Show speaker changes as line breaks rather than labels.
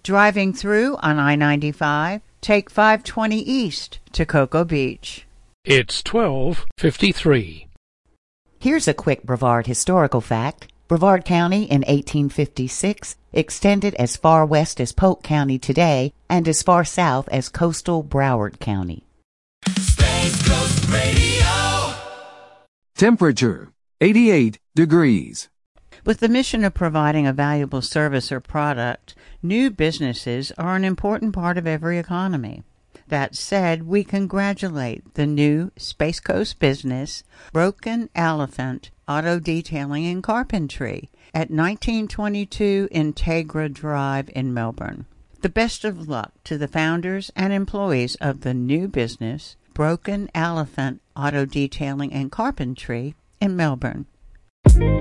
Driving through on I-95, take 520 east to Cocoa Beach.
It's 12:53.
Here's a quick Brevard historical fact. Brevard County in 1856 extended as far west as Polk County today and as far south as coastal Broward County.
Space Coast Radio.
Temperature 88 degrees.
With the mission of providing a valuable service or product, new businesses are an important part of every economy. That said, we congratulate the new Space Coast business, Broken Elephant Auto Detailing and Carpentry, at 1922 Integra Drive in Melbourne. The best of luck to the founders and employees of the new business, Broken Elephant Auto Detailing and Carpentry in Melbourne.